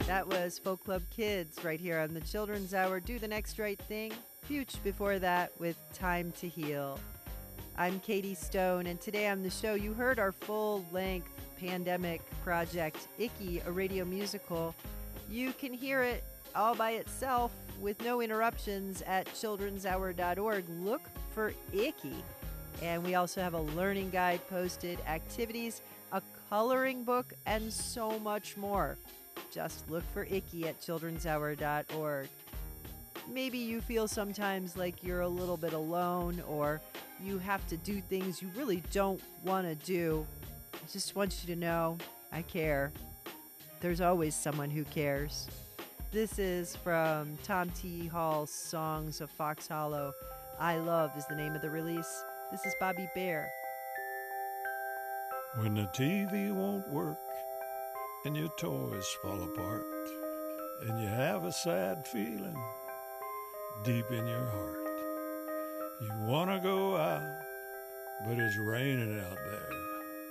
That was Folk Club Kids right here on the Children's Hour. Do the Next Right Thing. Fuchs before that with Time to Heal. I'm Katie Stone, and today on the show you heard our full-length pandemic project, Icky, a radio musical. You can hear it all by itself with no interruptions at childrenshour.org. Look for Icky. And we also have a learning guide posted, activities, a coloring book, and so much more. Just look for Icky at childrenshour.org. Maybe you feel sometimes like you're a little bit alone, or you have to do things you really don't want to do. I just want you to know I care. There's always someone who cares. This is from Tom T. Hall's Songs of Fox Hollow. I Love is the name of the release. This is Bobby Bear. When the TV won't work and your toys fall apart and you have a sad feeling deep in your heart, you want to go out, but it's raining out there.